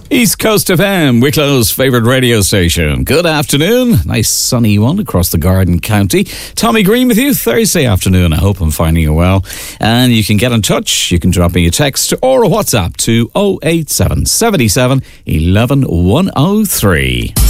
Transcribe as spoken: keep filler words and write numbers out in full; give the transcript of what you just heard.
East Coast F M, Wicklow's favourite radio station. Good afternoon. Nice sunny one across the Garden County. Tommy Green with you Thursday afternoon. I hope I'm finding you well. And you can get in touch. You can drop me a text or a WhatsApp to oh eight seven, seven seven, one one one oh three.